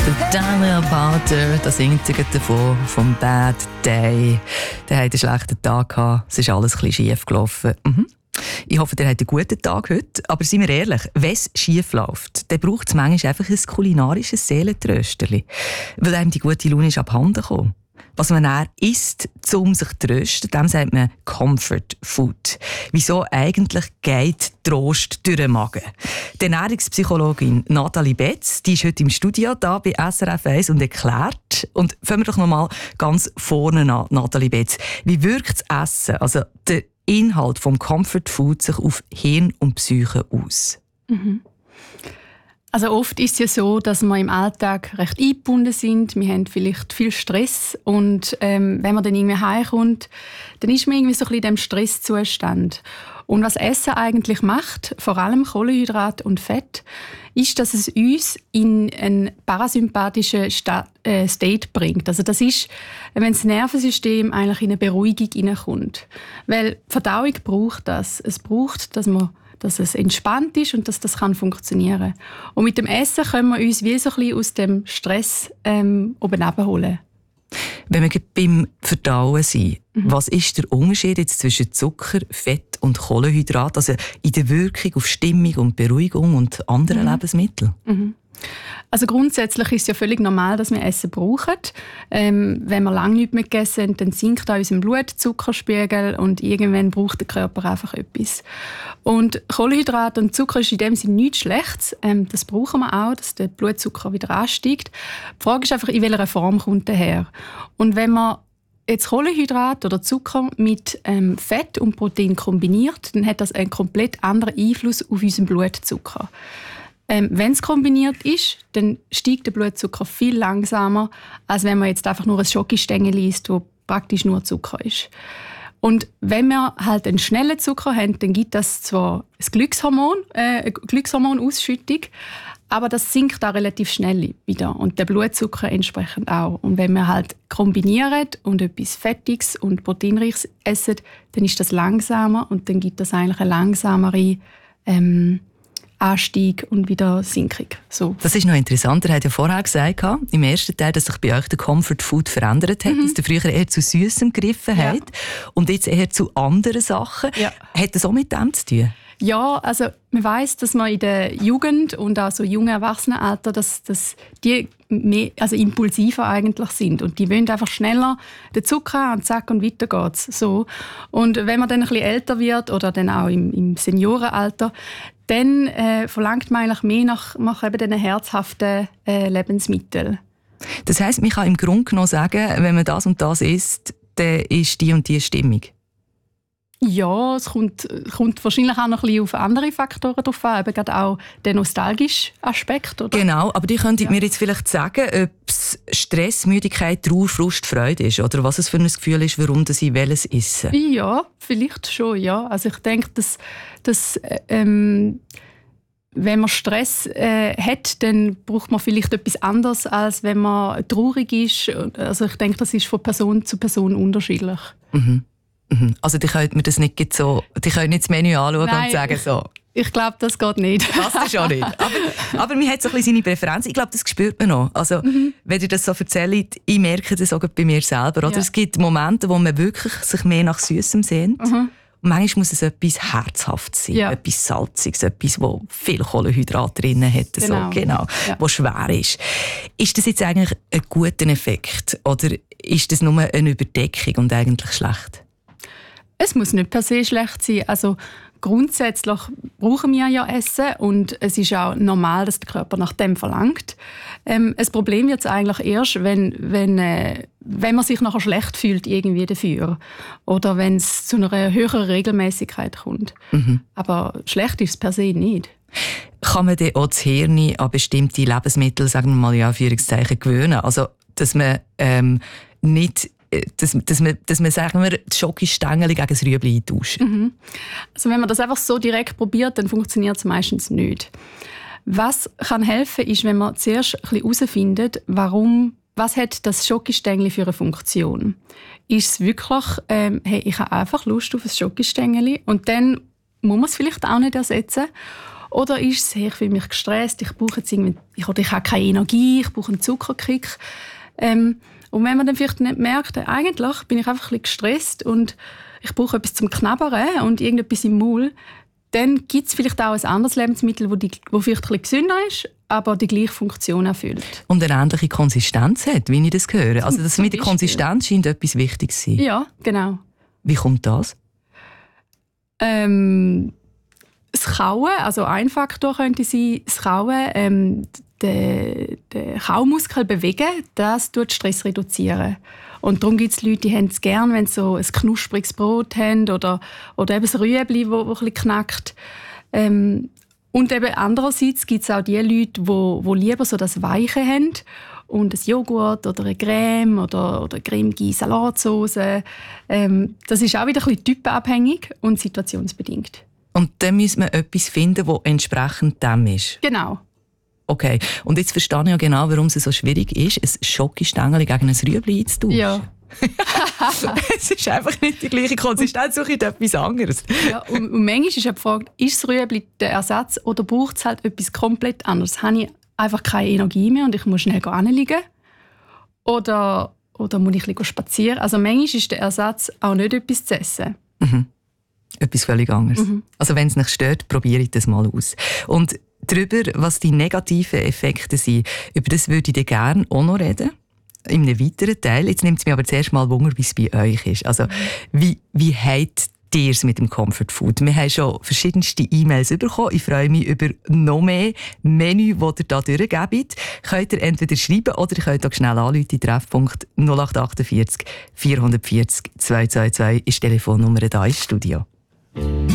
Daniel Powter, da singt sie davon, vom Bad Day. Der hat einen schlechten Tag gehabt, es ist alles ein bisschen schief gelaufen. Ich hoffe, der hat einen guten Tag heute. Aber seien wir ehrlich, wenn es schief läuft, dann braucht es manchmal einfach ein kulinarisches Seelentrösterli, weil einem die gute Laune ist abhanden gekommen. Was man dann isst, um sich zu trösten, dem sagt man Comfort Food. Wieso eigentlich geht Trost durch den Magen? Die Ernährungspsychologin Nathalie Betz, die ist heute im Studio da bei SRF 1 und erklärt. Und fangen wir doch noch mal ganz vorne an, Nathalie Betz. Wie wirkt das Essen, also der Inhalt vom Comfort Food, sich auf Hirn und Psyche aus? Also oft ist es ja so, dass wir im Alltag recht eingebunden sind. Wir haben vielleicht viel Stress und wenn man dann irgendwie heimkommt, dann ist man irgendwie so ein bisschen in diesem Stresszustand. Und was Essen eigentlich macht, vor allem Kohlenhydrat und Fett, ist, dass es uns in einen parasympathischen State bringt. Also das ist, wenn das Nervensystem eigentlich in eine Beruhigung hineinkommt. Weil die Verdauung braucht das. Es braucht, dass es entspannt ist und dass das funktionieren kann. Und mit dem Essen können wir uns wie so ein bisschen aus dem Stress oben runterholen. Wenn wir beim Verdauen sind, was ist der Unterschied jetzt zwischen Zucker, Fett und Kohlenhydrat, also in der Wirkung auf Stimmung und Beruhigung und anderen Lebensmitteln? Also grundsätzlich ist es ja völlig normal, dass wir Essen brauchen. Wenn wir lange nichts mehr gegessen haben, dann sinkt auch unser Blutzuckerspiegel und irgendwann braucht der Körper einfach etwas. Und Kohlenhydrat und Zucker ist in dem Sinne nichts Schlechtes. Das brauchen wir auch, dass der Blutzucker wieder ansteigt. Die Frage ist einfach, in welcher Form kommt der her? Und wenn man jetzt Kohlenhydrat oder Zucker mit Fett und Protein kombiniert, dann hat das einen komplett anderen Einfluss auf unseren Blutzucker. Wenn es kombiniert ist, dann steigt der Blutzucker viel langsamer, als wenn man jetzt einfach nur ein Schokostängel isst, wo praktisch nur Zucker ist. Und wenn wir halt einen schnellen Zucker haben, dann gibt das zwar eine Glückshormonausschüttung, aber das sinkt auch relativ schnell wieder und der Blutzucker entsprechend auch. Und wenn wir halt kombinieren und etwas Fettiges und Proteinreiches essen, dann ist das langsamer und dann gibt das eigentlich eine langsamere Anstieg und wieder Sinkung. So. Das ist noch interessant. Er hat ja vorher gesagt, im ersten Teil, dass sich bei euch der Comfort Food verändert hat, dass ihr früher eher zu Süßem gegriffen habt und jetzt eher zu anderen Sachen. Ja. Hat das auch mit dem zu tun? Ja, also man weiss, dass man in der Jugend und auch so jungen Erwachsenenalter, dass die mehr, also impulsiver eigentlich sind und die wollen einfach schneller den Zucker haben und zack und weiter geht's. So. Und wenn man dann ein bisschen älter wird oder dann auch im Seniorenalter, dann verlangt man eigentlich mehr nach eben diesen herzhaften Lebensmitteln. Das heisst, man kann im Grunde genommen sagen, wenn man das und das isst, dann ist die und die Stimmung. Ja, es kommt wahrscheinlich auch noch ein bisschen auf andere Faktoren drauf an, eben gerade auch der nostalgische Aspekt. Oder? Genau, aber die könntet mir jetzt vielleicht sagen, ob es Stress, Müdigkeit, Trauer, Frust, Freude ist oder was es für ein Gefühl ist, warum sie welches essen. Ja, vielleicht schon, ja. Also ich denke, dass wenn man Stress hat, dann braucht man vielleicht etwas anderes, als wenn man traurig ist. Also ich denke, das ist von Person zu Person unterschiedlich. Also die können mir das nicht so, die können nicht das Menü anschauen und sagen so. Ich glaube, das geht nicht. Das ist auch nicht. Aber man hat so ein bisschen seine Präferenz. Ich glaube, das spürt man noch. Also, wenn ihr das so erzählt, ich merke das auch bei mir selber. Oder? Ja. Es gibt Momente, wo man wirklich sich mehr nach Süßem sehnt. Und manchmal muss es etwas Herzhaftes sein, etwas Salziges, etwas, wo viel Kohlenhydrat drin hat, genau. Wo schwer ist. Ist das jetzt eigentlich ein guter Effekt oder ist das nur eine Überdeckung und eigentlich schlecht? Es muss nicht per se schlecht sein. Also grundsätzlich brauchen wir ja Essen und es ist auch normal, dass der Körper nach dem verlangt. Das Problem wird es eigentlich erst, wenn man sich nachher schlecht fühlt irgendwie dafür oder wenn es zu einer höheren Regelmäßigkeit kommt. Aber schlecht ist es per se nicht. Kann man dann auch das Hirn an bestimmte Lebensmittel, sagen wir mal in Anführungszeichen, gewöhnen? Also dass man nicht dass man sagen wir, die Schokostängel gegen das Rüebli eintauscht. Also wenn man das einfach so direkt probiert, dann funktioniert es meistens nicht. Was kann helfen, ist, wenn man zuerst ein bisschen herausfindet, was hat das Schokostängel für eine Funktion. Ist es wirklich, hey, ich habe einfach Lust auf ein Schokostängel und dann muss man es vielleicht auch nicht ersetzen. Oder ist es, hey, ich fühle mich gestresst, ich habe keine Energie, ich brauche einen Zuckerkick. Und wenn man dann vielleicht nicht merkt, eigentlich bin ich einfach ein bisschen gestresst und ich brauche etwas zum Knabbern und irgendetwas im Maul, dann gibt es vielleicht auch ein anderes Lebensmittel, das vielleicht ein bisschen gesünder ist, aber die gleiche Funktion erfüllt. Und eine ähnliche Konsistenz hat, wie ich das höre. Also das mit der Konsistenz scheint etwas wichtig zu sein. Ja, genau. Wie kommt das? Das Kauen, also ein Faktor könnte sein, das Kauen, den Kaumuskel bewegen, das tut Stress reduzieren. Und darum gibt es Leute, die haben es gerne, wenn sie so ein knuspriges Brot haben oder eben das Rüebli, das ein bisschen knackt. Und eben andererseits gibt es auch die Leute, die lieber so das Weiche haben und ein Joghurt oder eine Creme oder cremige Salatsauce. Das ist auch wieder ein bisschen typenabhängig und situationsbedingt. Und dann muss man etwas finden, das entsprechend dem ist? Genau. Okay, und jetzt verstehe ich ja genau, warum es so schwierig ist, ein Schokostängel gegen ein Rüebli einzutauschen. Ja. Es ist einfach nicht die gleiche Konsistenz, suche ich etwas anderes. Ja, und manchmal ist ja die Frage, ist das Rüebli der Ersatz oder braucht es halt etwas komplett anderes? Habe ich einfach keine Energie mehr und ich muss schnell hinlegen? Oder muss ich ein bisschen spazieren? Also manchmal ist der Ersatz auch nicht etwas zu essen. Mhm. Etwas völlig anderes. Mhm. Also wenn es nicht stört, probiere ich das mal aus. Und darüber, was die negativen Effekte sind, über das würde ich gerne auch noch reden. In einem weiteren Teil. Jetzt nimmt es mich aber zuerst mal Wunder, wie es bei euch ist. Also, wie habt ihr es mit dem Comfort Food? Wir haben schon verschiedenste E-Mails bekommen. Ich freue mich über noch mehr Menü, die ihr da durchgebt. Könnt ihr entweder schreiben oder ihr könnt auch schnell anrufen. Treffpunkt 0848 440 222 ist die Telefonnummer da ins Studio.